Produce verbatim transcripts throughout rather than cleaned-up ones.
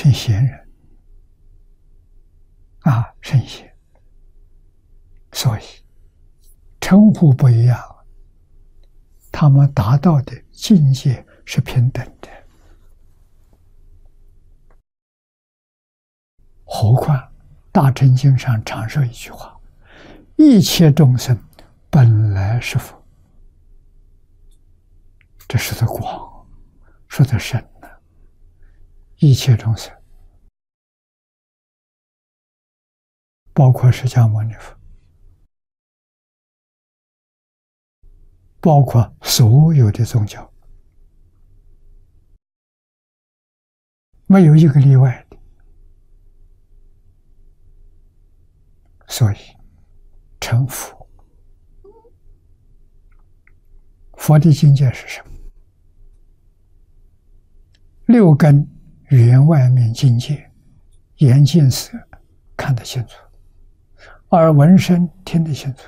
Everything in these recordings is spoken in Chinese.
成贤人啊，圣贤。所以称呼不一样，他们达到的境界是平等的。何况大乘经上常说一句话：一切众生本来是佛。这说的广，说的深呢。一切众生，包括释迦牟尼佛，包括所有的宗教，没有一个例外的。所以成佛，佛的境界是什么？六根缘外面境界，眼见色看得清楚，耳闻声听得清楚，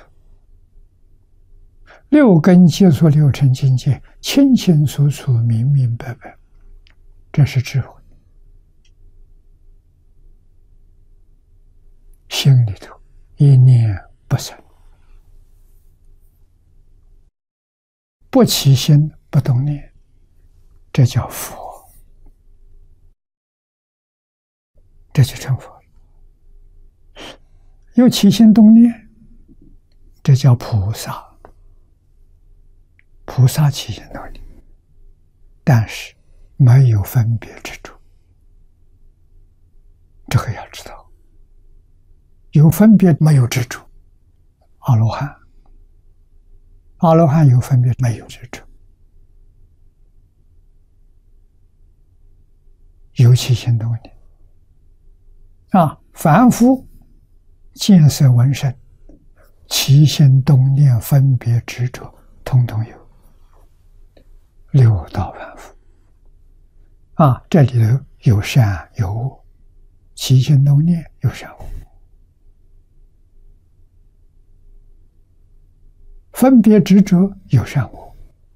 六根接触六尘境界，清清楚楚明明白白，这是智慧。心里头一念不生，不起心不动念，这叫佛，这就成佛了。有起心动念，这叫菩萨。菩萨起心动念，但是没有分别执着，这个要知道。有分别没有执着，阿罗汉，阿罗汉有分别没有执着，有起心动念啊，凡夫见色闻声，起心动念分别执着，统统有。六道凡夫啊，这里头有善有恶，起心动念有善恶，分别执着有善恶，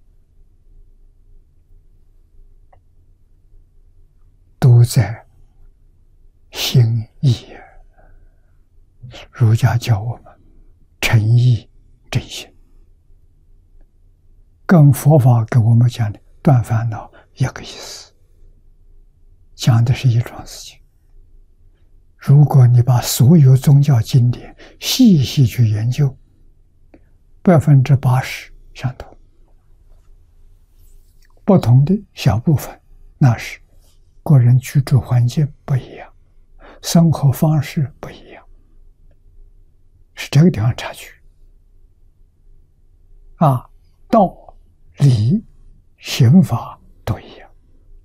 都在心意。儒家教我们诚意正心，跟佛法给我们讲的断烦恼一个意思，讲的是一桩事情。如果你把所有宗教经典细细去研究，百分之八十相同，不同的小部分，那是个人居住环境不一样，生活方式不一样，是这个地方差距啊。道理刑法都一样，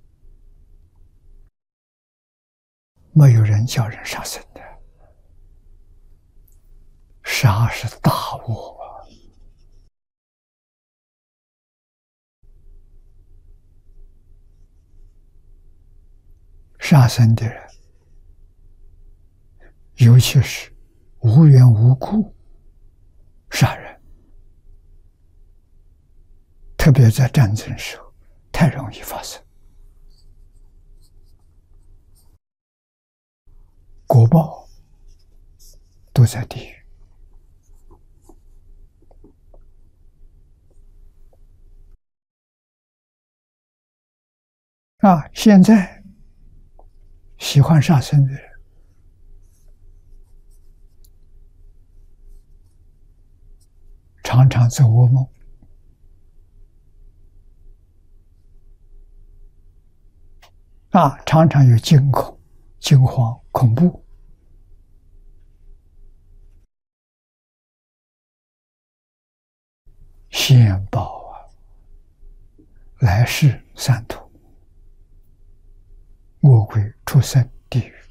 没有人叫人杀生的，杀是大恶。杀生的人，尤其是无缘无故杀人，特别在战争时候，太容易发生，果报都在地狱。啊，现在喜欢杀生的人，常常做噩梦，啊，常常有惊恐、惊慌、恐怖，现报啊，来世三途，恶鬼、畜生、地狱。